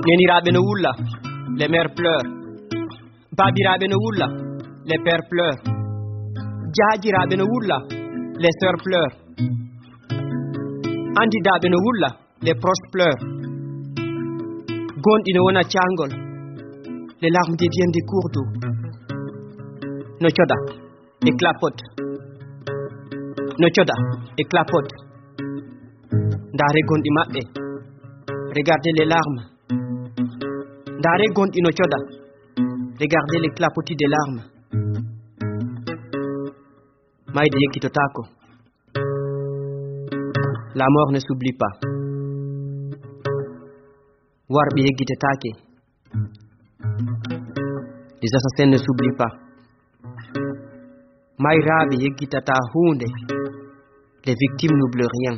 Neniraɓe no wulla, les mères pleurent. Babiraɓe no wulla, les pères pleurent. Jajiraɓe no wulla, les sœurs pleurent. Andidaɓe no wulla, les proches pleurent. Gonɗi no wona cangol, les larmes deviennent des cours d'eau. No coda et clapote. No coda et clapote. Ndare gonɗi maɓɓe, regardez les larmes. Ndare gonɗi no coda, regardez les clapotis des larmes. Mayde yekkitotako. La mort ne s'oublie pas. Warɓe yeggitetake. Les assassins ne s'oublient pas. Mayraɓe yeggitata hunde. Les victimes n'oublient rien.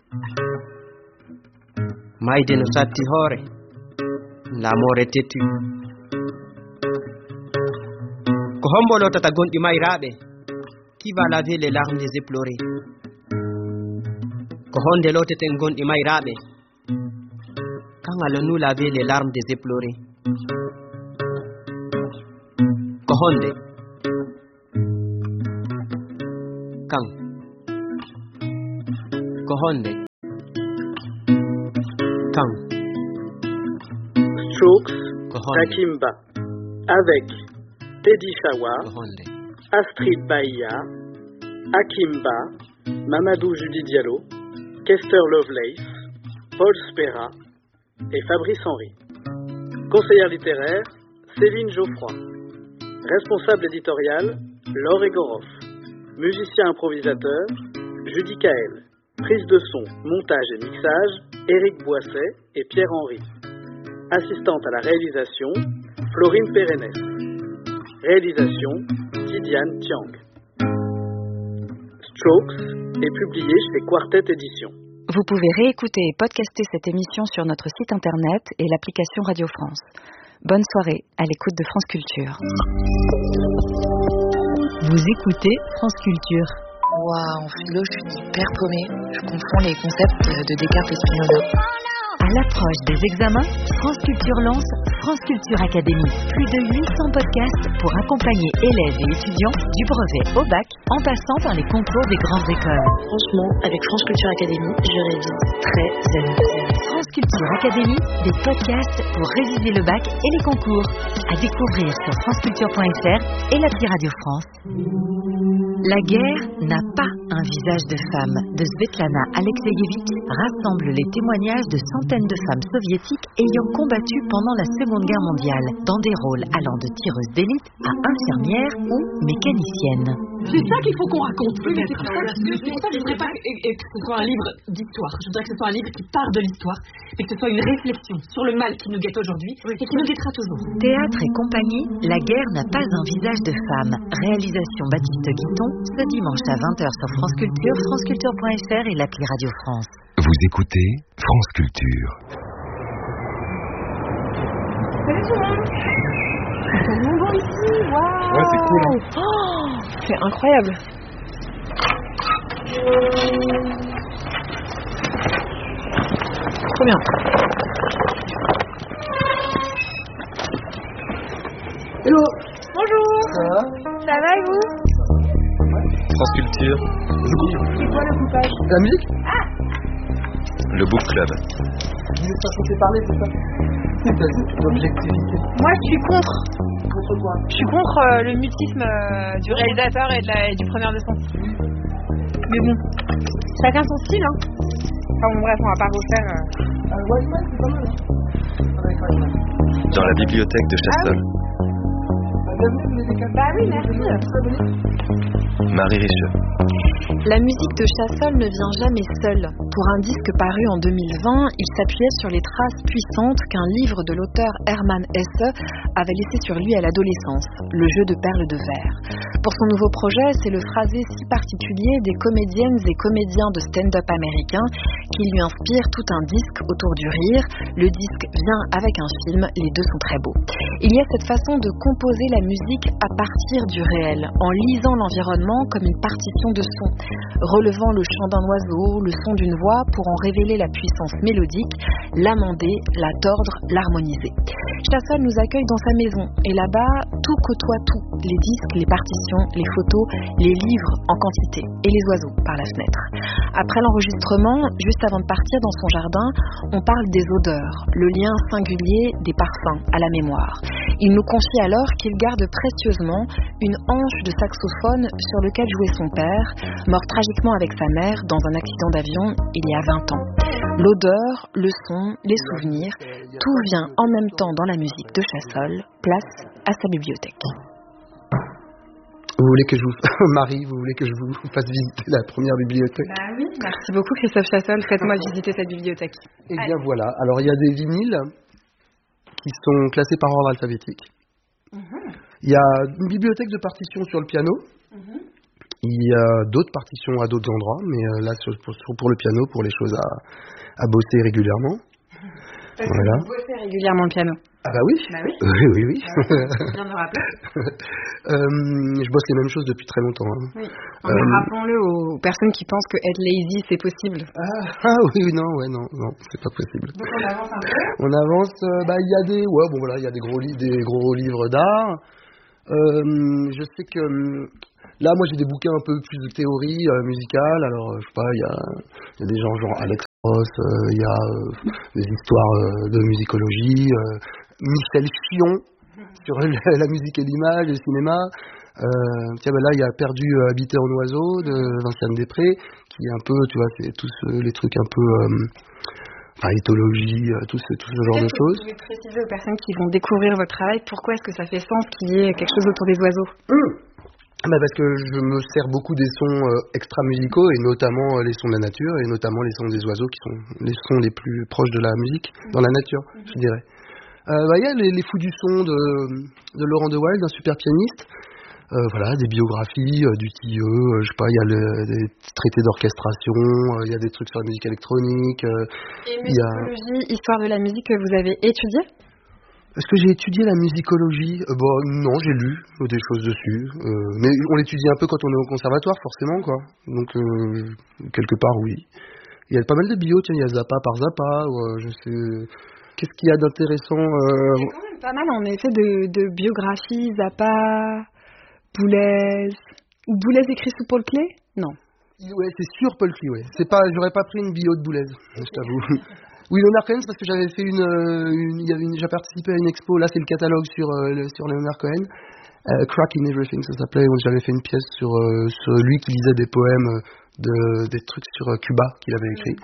Mayde no satti hoore. La mort est têtue. Ko hombo lotata gonɗi mayraɓe. Qui va laver les larmes des éplorés? Ko honde loteten gonɗi mayraɓe. Quand allons-nous laver les larmes des éplorés? Ko honde. Quand? Ko honde. Quand? Strokes, Takimba, avec Teddy Chawa, Astrid Bahia, Akimba, Mamadou Judy Diallo, Kester Lovelace, Paul Spera et Fabrice Henry. Conseillère littéraire, Céline Geoffroy. Responsable éditorial, Laure Egoroff. Musicien improvisateur, Judy Kael. Prise de son, montage et mixage, Éric Boisset et Pierre Henry. Assistante à la réalisation, Florine Pérennes. Réalisation, Tidiane Tiang. Strokes est publié chez Quartet Éditions. Vous pouvez réécouter et podcaster cette émission sur notre site internet et l'application Radio France. Bonne soirée à l'écoute de France Culture. Vous écoutez France Culture. Waouh, en philo, je suis hyper paumée. Je confonds les concepts de Descartes et Spinoza. À l'approche des examens, France Culture lance France Culture Academy. Plus de 800 podcasts pour accompagner élèves et étudiants du brevet au bac en passant par les concours des grandes écoles. Franchement, avec France Culture Academy, je révise très zen. France Culture Academy, des podcasts pour réviser le bac et les concours. À découvrir sur franceculture.fr et l'appli Radio France. La guerre n'a pas un visage de femme de Svetlana Alexeyevich rassemble les témoignages de centaines de femmes soviétiques ayant combattu pendant la Seconde Guerre mondiale dans des rôles allant de tireuses d'élite à infirmières ou mécaniciennes. C'est ça qu'il faut qu'on raconte. Oui, mais c'est pour ça que je ne voudrais pas que ce soit un livre d'histoire. Je voudrais que ce soit un livre qui part de l'histoire, mais que ce soit une réflexion sur le mal qui nous guette aujourd'hui et qui nous guettera toujours. Théâtre et compagnie, La guerre n'a pas un visage de femme. Réalisation Baptiste Guiton, ce dimanche à 20h sur France Culture, franceculture.fr et l'appli Radio France. Vous écoutez France Culture. Salut tout le monde. C'est tellement beau ici, waouh. Ouais, c'est cool. Hein. Oh, c'est incroyable. Trop bien. Hello. Bonjour. Ça va et vous? France Culture. C'est quoi le coupage? La musique? Ah. Le Book Club. Vous êtes pas censé parler, c'est ça? L'objectivité. Moi je suis contre. Contre quoi? Je suis contre le mutisme du réalisateur et du preneur de son. Mais bon, chacun son style, hein. Enfin bon, bref, on va pas refaire. Wiseman, c'est pas mal, hein. Dans la bibliothèque de Chassol. Bah oui, merci. Marie Richeux. La musique de Chassol ne vient jamais seule. Pour un disque paru en 2020, il s'appuyait sur les traces puissantes qu'un livre de l'auteur Hermann Hesse avait laissé sur lui à l'adolescence, Le jeu de perles de verre. Pour son nouveau projet, c'est le phrasé si particulier des comédiennes et comédiens de stand-up américains qui lui inspire tout un disque autour du rire. Le disque vient avec un film, les deux sont très beaux. Il y a cette façon de composer la musique à partir du réel, en lisant l'environnement comme une partition de son, relevant le chant d'un oiseau, le son d'une voix pour en révéler la puissance mélodique, l'amender, la tordre, l'harmoniser. Chassol nous accueille dans sa maison et là-bas, tout côtoie tout. Les disques, les partitions, les photos, les livres en quantité et les oiseaux par la fenêtre. Après l'enregistrement, juste avant de partir dans son jardin, on parle des odeurs, le lien singulier des parfums à la mémoire. Il nous confie alors qu'il garde précieusement une hanche de saxophone sur lequel jouait son père, mort tragiquement avec sa mère dans un accident d'avion il y a 20 ans. L'odeur, le son, les souvenirs, tout vient en même temps dans la musique de Chassol. Place à sa bibliothèque. Vous voulez que je vous... Marie, vous voulez que je vous fasse visiter la première bibliothèque? Bah oui, merci beaucoup Christophe Chassol, faites-moi visiter cette bibliothèque. Eh bien voilà, alors il y a des vinyles qui sont classés par ordre alphabétique. Il y a une bibliothèque de partitions sur le piano. Il y a d'autres partitions à d'autres endroits, mais là pour le piano, pour les choses à bosser régulièrement. Parce que vous bossez régulièrement le piano. Ah bah oui. Bah oui. Oui. Bien me rappeler. Je bosse les mêmes choses depuis très longtemps. Hein. Oui. Rappelons-le aux personnes qui pensent que être lazy c'est possible. Oui, non, c'est pas possible. Donc on avance un peu. On avance. Il y a il y a des gros livres d'art. Je sais que là, moi, j'ai des bouquins un peu plus de théorie musicale. Alors, je sais pas, il y a des gens genre Alex Ross, il y a des histoires de musicologie, Michel Chion sur la musique et l'image, le cinéma. Là, il y a Perdu habité en oiseau de Vinciane Després, qui est un peu, tu vois, c'est tous les trucs un peu... éthologie, tout ce genre de choses. Vous pouvez préciser aux personnes qui vont découvrir votre travail, pourquoi est-ce que ça fait sens qu'il y ait quelque chose autour des oiseaux? Parce que je me sers beaucoup des sons extra-musicaux, et notamment les sons de la nature, et notamment les sons des oiseaux, qui sont les sons les plus proches de la musique, dans la nature, je dirais. Il y a les fous du son de Laurent de Wild, un super pianiste. Des biographies du Tilleux, je sais pas, il y a des traités d'orchestration, il y a des trucs sur la musique électronique. Et musicologie, histoire de la musique que vous avez étudié? Est-ce que j'ai étudié la musicologie? Non, j'ai lu des choses dessus. Mais on l'étudie un peu quand on est au conservatoire, forcément, quoi. Donc, quelque part, oui. Il y a pas mal de bio, tiens, il y a Zappa par Zappa, je sais... Qu'est-ce qu'il y a d'intéressant Il y a quand même pas mal, en effet, de biographies, Zappa, Boulez... Boulez écrit sous Paul Klee? Non. Ouais, c'est sûr Paul Klee, ouais. J'aurais pas pris une bio de Boulez, je t'avoue. Oui, Leonard Cohen, c'est parce que j'avais fait j'ai participé à une expo, là c'est le catalogue sur Leonard Cohen, Crack in Everything ça s'appelait, où j'avais fait une pièce sur lui qui lisait des poèmes, des trucs sur Cuba qu'il avait écrit.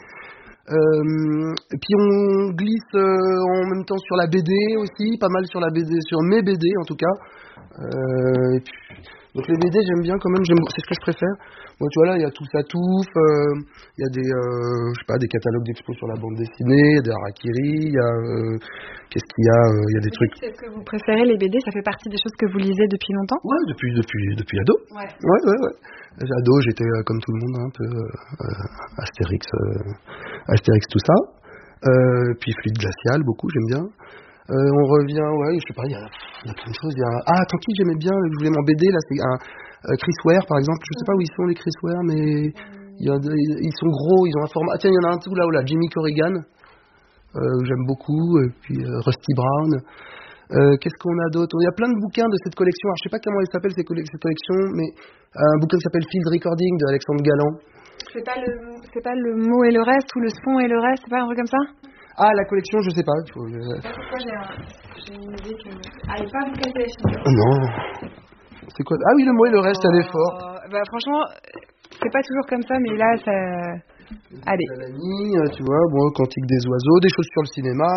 Et puis on glisse en même temps sur la BD aussi, pas mal sur la BD, sur mes BD en tout cas. Et puis, donc les BD j'aime bien quand même, c'est ce que je préfère. Bon, tu vois là il y a Tout ça touffe, il y a des catalogues d'expos sur la bande dessinée, des harakiri, il y a qu'est-ce qu'il y a, il y a des trucs. C'est ce que vous préférez les BD, ça fait partie des choses que vous lisez depuis longtemps? Ouais, depuis ado. Ouais. Ado, j'étais comme tout le monde un peu Astérix tout ça. Puis Fluide glacial beaucoup, j'aime bien. On revient, je sais pas, il y a plein de choses. Tant pis, j'aimais bien, je voulais m'en BD, là, c'est un Chris Ware, par exemple. Je sais pas où ils sont, les Chris Ware, mais ils sont gros, ils ont un format. Tiens, il y en a un tout là, Jimmy Corrigan, j'aime beaucoup, et puis Rusty Brown. Qu'est-ce qu'on a d'autre? Il y a plein de bouquins de cette collection. Alors, je sais pas comment elle s'appelle, cette collection, mais un bouquin qui s'appelle Field Recording de Alexandre Galland. C'est pas le mot et le reste, ou le son et le reste, c'est pas un truc comme ça? La collection, je sais pas. Pourquoi j'ai une idée que... il est pas un bouquin téléphone. Non. C'est quoi? Ah oui, le mot et le reste à l'effort. Franchement, c'est pas toujours comme ça, mais là, ça... Allez. Tu vois, Cantique des oiseaux, des choses sur le cinéma,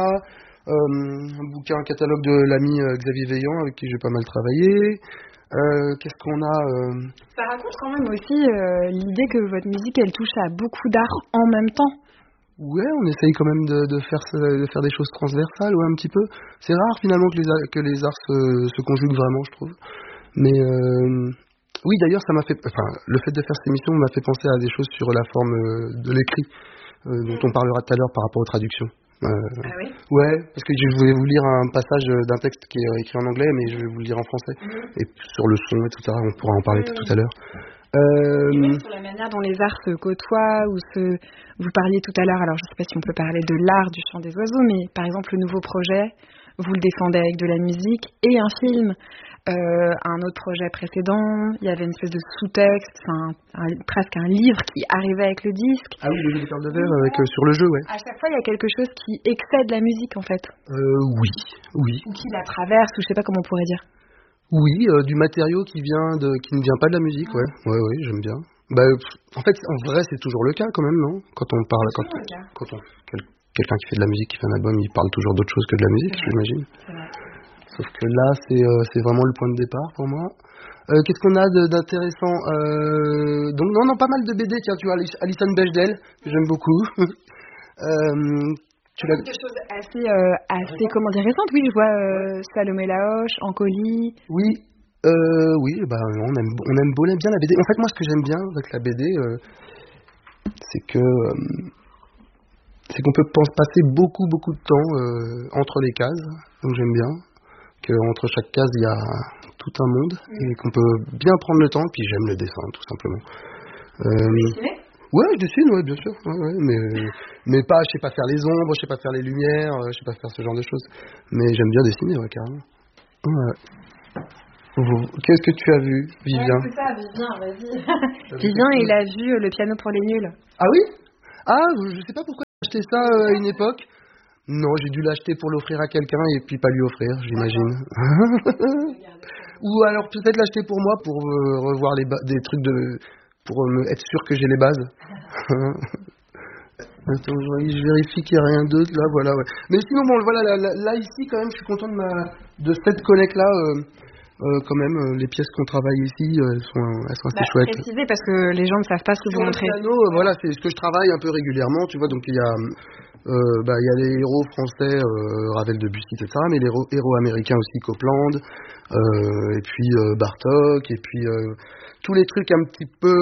un catalogue de l'ami Xavier Veillant, avec qui j'ai pas mal travaillé. Qu'est-ce qu'on a Ça raconte quand même aussi l'idée que votre musique, elle touche à beaucoup d'art en même temps. Ouais, on essaye quand même de faire des choses transversales, un petit peu. C'est rare finalement que les arts se conjuguent vraiment, je trouve. Mais oui, d'ailleurs, ça m'a fait, le fait de faire cette émission m'a fait penser à des choses sur la forme de l'écrit, dont on parlera tout à l'heure par rapport aux traductions. Oui. Ouais, parce que je voulais vous lire un passage d'un texte qui est écrit en anglais, mais je vais vous le lire en français. Et sur le son, etc., on pourra en parler tout à l'heure. Sur la manière dont les arts se côtoient, vous parliez tout à l'heure, alors je ne sais pas si on peut parler de l'art du chant des oiseaux, mais par exemple le nouveau projet, vous le défendez avec de la musique et un film. Un autre projet précédent, il y avait une espèce de sous-texte, presque un livre qui arrivait avec le disque. Ah oui, le jeu des perles de verre sur le jeu, ouais. À chaque fois, il y a quelque chose qui excède la musique, en fait. Oui. Ou qui la traverse, ou je sais pas comment on pourrait dire. Oui, du matériau qui ne vient pas de la musique, ouais. Ouais, j'aime bien. En fait, en vrai, c'est toujours le cas quand même, non ? Quand on parle, quelqu'un qui fait de la musique, qui fait un album, il parle toujours d'autre chose que de la musique, j'imagine. C'est vrai. Sauf que là, c'est vraiment le point de départ pour moi. Qu'est-ce qu'on a d'intéressant Donc non, pas mal de BD. Tiens, tu vois, Alison Bechdel, que j'aime beaucoup. Des choses assez récentes. Oui, je vois Salomé Laoche, Ancoli. Oui, on aime bien la BD. En fait, moi, ce que j'aime bien avec la BD, c'est qu'on peut passer beaucoup de temps entre les cases. Donc j'aime bien qu'entre chaque case il y a tout un monde et qu'on peut bien prendre le temps. Et puis j'aime le dessin, tout simplement. Ouais, je dessine, ouais, bien sûr. Ouais, mais pas, je sais pas faire les ombres, je sais pas faire les lumières, je sais pas faire ce genre de choses. Mais j'aime bien dessiner, ouais, carrément. Ouais. Qu'est-ce que tu as vu, Vivien ? Ouais, c'est ça, Vivien, vas-y. Vivien, il a vu Le piano pour les nuls. Ah oui ? Ah, je sais pas pourquoi j'ai acheté ça à une époque. Non, j'ai dû l'acheter pour l'offrir à quelqu'un et puis pas lui offrir, j'imagine. Ou alors peut-être l'acheter pour moi pour revoir des trucs pour être sûr que j'ai les bases. Attends, je vérifie qu'il n'y a rien d'autre là, voilà. Ouais. Mais sinon, bon, voilà, là ici quand même, je suis content de cette collecte là. Quand même, les pièces qu'on travaille ici, elles sont assez chouettes. Préciser parce que les gens ne savent pas ce que vous montrez. Le piano, voilà, c'est ce que je travaille un peu régulièrement, tu vois. Donc il y a les héros français, Ravel, Debussy, etc. Mais les héros américains aussi, Copland, et puis Bartók, et puis tous les trucs un petit peu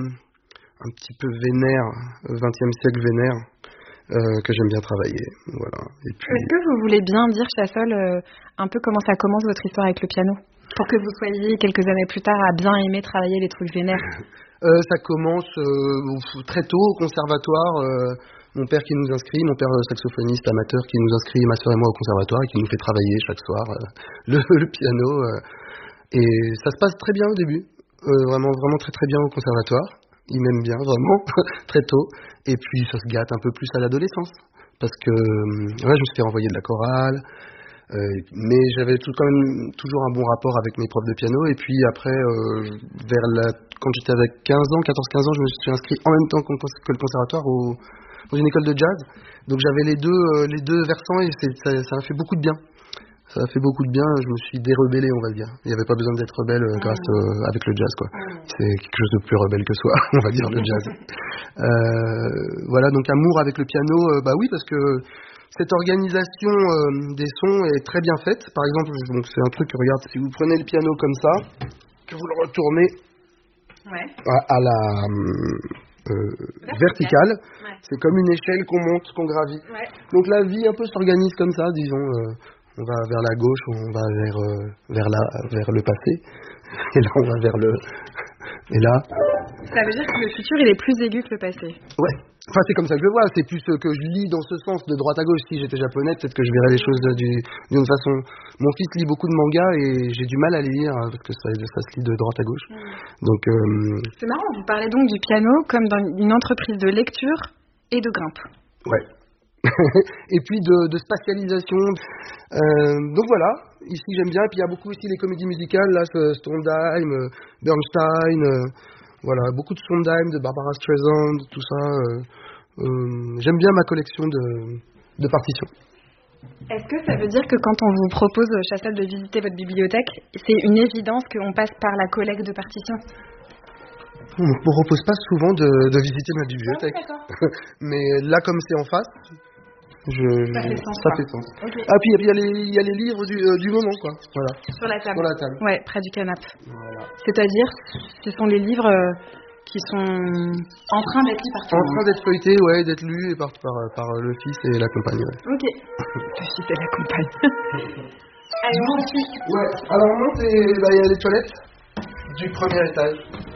vénères, 20e siècle vénère, que j'aime bien travailler. Voilà. Et puis... Est-ce que vous voulez bien dire, Chassol, un peu comment ça commence votre histoire avec le piano ? Pour que vous soyez quelques années plus tard à bien aimer travailler les trucs vénères. Ça commence très tôt au conservatoire. Mon père qui nous inscrit, mon père saxophoniste amateur qui nous inscrit, ma soeur et moi au conservatoire et qui nous fait travailler chaque soir le piano. Et ça se passe très bien au début, vraiment très très bien au conservatoire. Il m'aime bien vraiment très tôt. Et puis ça se gâte un peu plus à l'adolescence parce que je me suis fait renvoyer de la chorale. Mais j'avais quand même toujours un bon rapport avec mes profs de piano et puis après quand j'étais avec 14-15 ans je me suis inscrit en même temps que le conservatoire dans une école de jazz, donc j'avais les deux versants et ça a fait beaucoup de bien. Ça a fait beaucoup de bien, je me suis dérebellé, on va dire. Il n'y avait pas besoin d'être rebelle avec le jazz, quoi. C'est quelque chose de plus rebelle que soi, on va dire, le jazz. Voilà, donc amour avec le piano, oui, parce que cette organisation des sons est très bien faite. Par exemple, donc c'est un truc, regarde, si vous prenez le piano comme ça, que vous le retournez à la verticale, c'est comme une échelle qu'on monte, qu'on gravit. Ouais. Donc la vie un peu s'organise comme ça, disons. On va vers la gauche, on va vers le passé, et là on va vers le... Et là... Ça veut dire que le futur il est plus aigu que le passé. Ouais. Enfin, c'est comme ça que je le vois, c'est plus que je lis dans ce sens, de droite à gauche. Si j'étais japonais, peut-être que je verrais les choses d'une autre façon. Mon fils lit beaucoup de mangas et j'ai du mal à les lire parce que ça se lit de droite à gauche. Donc, c'est marrant, vous parlez donc du piano comme dans une entreprise de lecture et de grimpe. Ouais. Et puis de spatialisation. Donc voilà, ici j'aime bien. Et puis il y a beaucoup aussi les comédies musicales, là, Sondheim, Bernstein... Voilà, beaucoup de Sondheim, de Barbara Streisand, tout ça. J'aime bien ma collection de partitions. Est-ce que ça veut dire que quand on vous propose, Chassol, de visiter votre bibliothèque, c'est une évidence qu'on passe par la collecte de partitions ? On ne me propose pas souvent de visiter ma bibliothèque. Ah, mais là, comme c'est en face... ça fait sens. Okay. Ah, puis il y a les livres du moment, quoi. Voilà. Sur la table. Sur la table. Ouais, près du canapé. Voilà. C'est-à-dire, ce sont les livres qui sont en train d'être lus par tout le monde. En train d'être feuilletés, ouais, d'être lus et par le fils et la compagne. Ouais. Ok. Le fils et la compagne. Allez, on monte. Ouais. Alors on monte et il y a les toilettes du premier étage.